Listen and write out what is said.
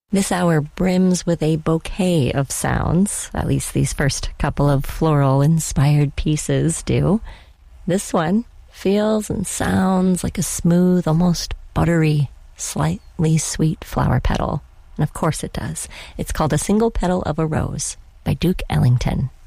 This hour brims with a bouquet of sounds, at least these first couple of floral-inspired pieces do. This one feels and sounds like a smooth, almost buttery, slightly sweet flower petal. And of course it does. It's called A Single Petal of a Rose by Duke Ellington.